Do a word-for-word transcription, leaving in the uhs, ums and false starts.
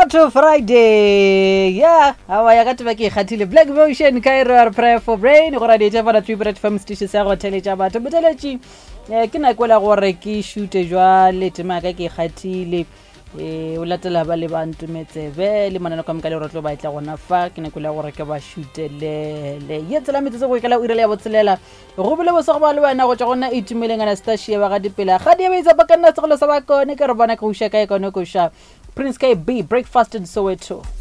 Soweto Friday. Yeah, awa ya ka teba ke khathile Black Motion Cairo Prayer for Brain go radio tsa fana three bread farm station sa go teleja batho boteletši eh ke na kwela gore ke shoot jwa le tema ka ke khathile eh o latela ba le bantumetsebe le manana ka mka le rotlo ba itla gona fa ke na kwela gore ke ba shootele le yetsela metse go ikala o irele ya botselela go bile bo se go ba le wena go tsa gona itumeleng ana stash ba ga dipela ga di ba itsa ba kana tsegolo sa ba kone ke re bona ka usha ka ikone ko sha Prince K B breakfast in Soweto.